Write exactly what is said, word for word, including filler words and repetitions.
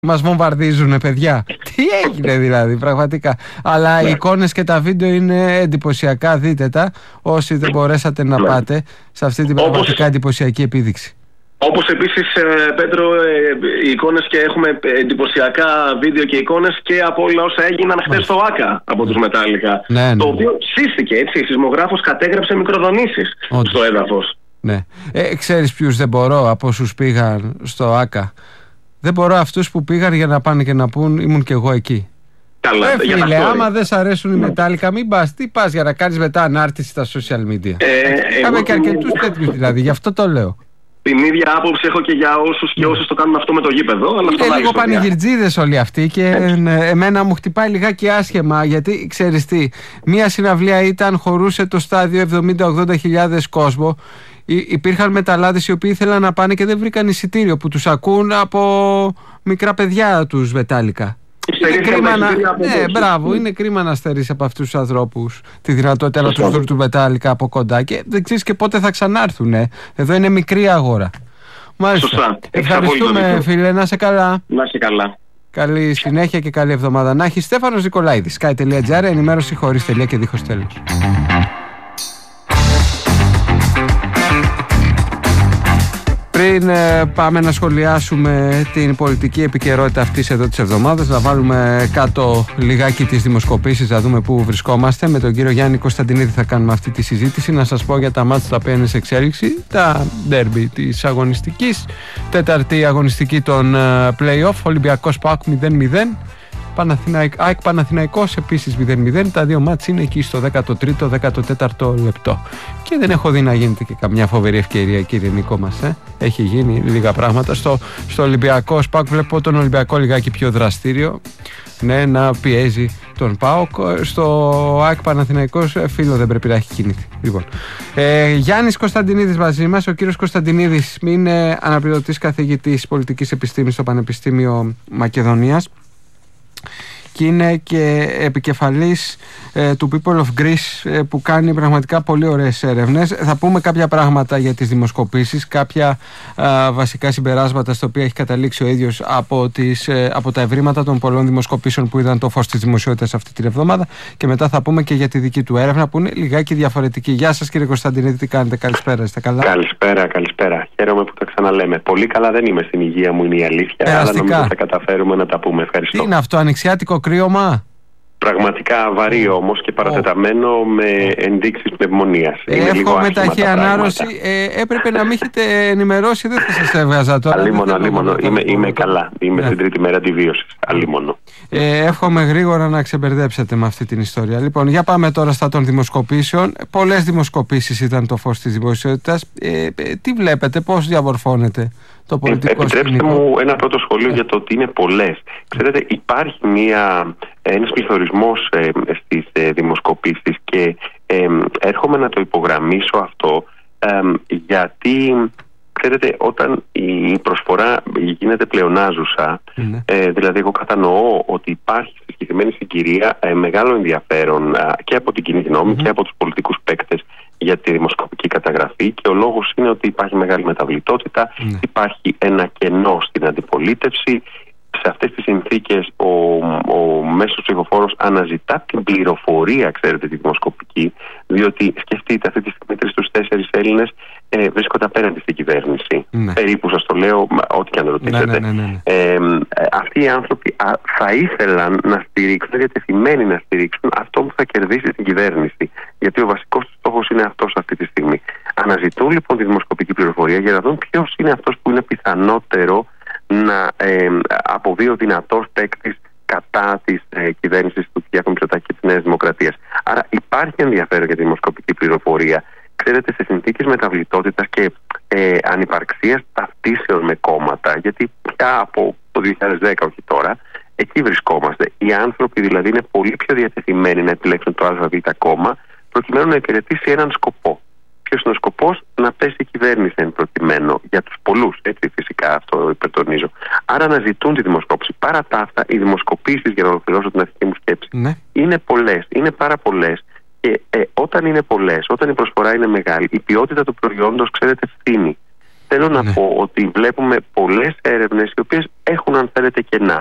Μας βομβαρδίζουνε, παιδιά. Τι έγινε δηλαδή, πραγματικά. Αλλά ναι. οι εικόνες και τα βίντεο είναι εντυπωσιακά. Δείτε τα, όσοι δεν μπορέσατε να ναι. πάτε σε αυτή την πραγματικά Όπως... εντυπωσιακή επίδειξη. Όπως επίσης, ε, Πέτρο, ε, οι εικόνες, και έχουμε εντυπωσιακά βίντεο και εικόνες και από όλα όσα έγιναν χθες ναι. στο ΆΚΑ από τους Μετάλλικα. Ναι, ναι, το ναι. οποίο σύστηκε, έτσι. Η σεισμογράφος κατέγραψε μικροδονήσεις στο έδαφος. Ναι. Ε, ξέρεις ποιους δεν μπορώ από όσους πήγαν στο ΆΚΑ? Δεν μπορώ αυτούς που πήγαν για να πάνε και να πούν ήμουν και εγώ εκεί. Καλά, ε, φίλε, άμα δεν σ' αρέσουν οι Μετάλλικα, μην πας. Τι πας για να κάνεις μετά ανάρτηση στα social media? Ε, Είχαμε εγώ... και αρκετούς τέτοιους δηλαδή, γι' αυτό το λέω. Την ίδια άποψη έχω και για όσους και όσους το κάνουν αυτό με το γήπεδο. Αλλά είναι λίγο πανηγυρτζίδες όλοι αυτοί και ε, εμένα μου χτυπάει λιγάκι άσχημα, γιατί ξέρεις τι, μία συναυλία ήταν, χωρούσε το στάδιο εβδομήντα με ογδόντα χιλιάδες κόσμο. Υπήρχαν μεταλλάδες οι οποίοι ήθελαν να πάνε και δεν βρήκαν εισιτήριο, που τους ακούν από μικρά παιδιά τους Μετάλλικα. Είναι κρίμα να... Ναι, μπράβο, είναι κρίμα να στερείς από αυτούς τους ανθρώπους τη δυνατότητα να τους δουν του Μετάλλικα από κοντά, και δεν ξέρεις και πότε θα ξανάρθουν. Ε. Εδώ είναι μικρή αγορά. Μάλιστα. Σωστά. Ευχαριστούμε, φίλε, να είσαι καλά. Να είσαι καλά. Καλή συνέχεια και καλή εβδομάδα να έχει. Στέφανος Νικολαίδης, sky τελεία gr, ενημέρωση χωρίς τελεία και δίχως τέλος. Πριν ε, πάμε να σχολιάσουμε την πολιτική επικαιρότητα αυτής εδώ της εβδομάδας, να βάλουμε κάτω λιγάκι τις δημοσκοπήσεις, να δούμε πού βρισκόμαστε. Με τον κύριο Γιάννη Κωνσταντινίδη θα κάνουμε αυτή τη συζήτηση. Να σας πω για τα μάτς τα οποία είναι σε εξέλιξη, τα ντέρμπι της αγωνιστικής. Τέταρτη αγωνιστική των uh, play-off, Ολυμπιακός ΠΑΟΚ μηδέν μηδέν, ΑΕΚ Παναθηναϊκός επίσης μηδέν μηδέν. Τα δύο μάτς είναι εκεί στο δέκατο τρίτο δέκατο τέταρτο λεπτό. Και δεν έχω δει να γίνεται και καμιά φοβερή ευκαιρία, κύριε Νικό μας. Ε. Έχει γίνει λίγα πράγματα. Στο, στο Ολυμπιακό ΣΠΑΚ βλέπω τον Ολυμπιακό λιγάκι πιο δραστήριο. Ναι, να πιέζει τον ΠΑΟΚ. Στο ΑΕΚ Παναθηναϊκός φίλο δεν πρέπει να έχει κινηθεί. Λοιπόν, ε, Γιάννης Κωνσταντινίδης μαζί μας. Ο κύριος Κωνσταντινίδης είναι αναπληρωτής καθηγητής πολιτικής επιστήμης στο Πανεπιστήμιο Μακεδονίας και είναι και επικεφαλής ε, του People of Greece, ε, που κάνει πραγματικά πολύ ωραίες έρευνες. Θα πούμε κάποια πράγματα για τις δημοσκοπήσεις, κάποια ε, βασικά συμπεράσματα στα οποία έχει καταλήξει ο ίδιος από, τις, ε, από τα ευρήματα των πολλών δημοσκοπήσεων που είδαν το φως της δημοσιότητας αυτή την εβδομάδα, και μετά θα πούμε και για τη δική του έρευνα που είναι λιγάκι διαφορετική. Γεια σας, κύριε Κωνσταντινίδη, τι κάνετε? Καλησπέρα, είστε καλά? Καλησπέρα, καλησπέρα. Χαίρομαι που τα ξαναλέμε. Πολύ καλά δεν είμαι στην υγεία μου, είναι η αλήθεια. Περαστικά. Αλλά νομίζω θα καταφέρουμε να τα πούμε. Ευχαριστώ. Τι είναι αυτό, ανοιξιάτικο κρύωμα? Πραγματικά βαρύ όμως και παρατεταμένο oh. με ενδείξεις πνευμονίας. Εύχομαι ταχεία ανάρρωση. Ε, έπρεπε να μην έχετε ενημερώσει, δεν θα σας έβγαζα τώρα. Αλίμονο, αλίμονο. Είμαι, είμαι καλά. Είμαι yeah. στην τρίτη μέρα αντιβίωσης. Αλίμονο. Ε, εύχομαι γρήγορα να ξεμπερδέψετε με αυτή την ιστορία. Λοιπόν, για πάμε τώρα στα των δημοσκοπήσεων. Πολλές δημοσκοπήσεις ήταν το φως της δημοσιότητας. Ε, ε, τι βλέπετε, πώς διαμορφώνεται το πολιτικό σκηνικό? Επιτρέψτε μου ένα πρώτο σχόλιο yeah. για το ότι είναι πολλές. Ξέρετε, υπάρχει μια, ένας πληθωρισμός ε, στις ε, δημοσκοπήσεις και ε, έρχομαι να το υπογραμμίσω αυτό ε, γιατί ξέρετε, όταν η προσφορά γίνεται πλεονάζουσα, mm. ε, δηλαδή εγώ κατανοώ ότι υπάρχει στη συγκεκριμένη συγκυρία ε, μεγάλο ενδιαφέρον ε, και από την κοινή γνώμη mm. και από τους πολιτικούς παίκτες για τη δημοσκοπική καταγραφή, και ο λόγος είναι ότι υπάρχει μεγάλη μεταβλητότητα, mm. υπάρχει ένα κενό στην αντιπολίτευση. Σε αυτές τις συνθήκες ο, ο μέσος ψηφοφόρος αναζητά την πληροφορία, ξέρετε, τη δημοσκοπική, διότι σκεφτείτε αυτή τη στιγμή τρεις στους τέσσερις Έλληνες ε, βρίσκονται απέναντι στην κυβέρνηση. Ναι. Περίπου σας το λέω, ό,τι και αν ρωτήσετε. Ναι, ναι, ναι, ναι. Ε, ε, αυτοί οι άνθρωποι α, θα ήθελαν να στηρίξουν, διατεθειμένοι να στηρίξουν αυτό που θα κερδίσει την κυβέρνηση. Γιατί ο βασικός του στόχος είναι αυτός αυτή τη στιγμή. Αναζητούν λοιπόν τη δημοσκοπική πληροφορία για να δουν ποιος είναι αυτός που είναι πιθανότερο να ε, αποβεί ο δυνατός παίκτης κατά της ε, κυβέρνησης του Κυριάκου Μητσοτάκη και της Νέας Δημοκρατίας. Άρα υπάρχει ενδιαφέρον για τη δημοσκοπική πληροφορία. Ξέρετε, σε συνθήκες μεταβλητότητας και ε, ανυπαρξίας ταυτίσεων με κόμματα, γιατί πια από το δύο χιλιάδες δέκα, όχι τώρα, εκεί βρισκόμαστε. Οι άνθρωποι δηλαδή είναι πολύ πιο διατεθειμένοι να επιλέξουν το ΑΒ κόμμα προκειμένου να υπηρετήσει έναν σκοπό. Ποιος είναι ο σκοπός? Να πέσει η κυβέρνηση εν προκειμένου, για τους πολλούς, έτσι φυσικά αυτό υπερτονίζω. Άρα αναζητούν τη δημοσκόπηση. Παρά τα αυτά, οι δημοσκοπήσεις, για να ολοκληρώσω την αρχική μου σκέψη, ναι. είναι πολλές, είναι πάρα πολλές. Και ε, όταν είναι πολλές, όταν η προσφορά είναι μεγάλη, η ποιότητα του προϊόντος, ξέρετε, φθήνει. θέλω να ναι. πω ότι βλέπουμε πολλές έρευνες οι οποίες έχουν, αν θέλετε, κενά.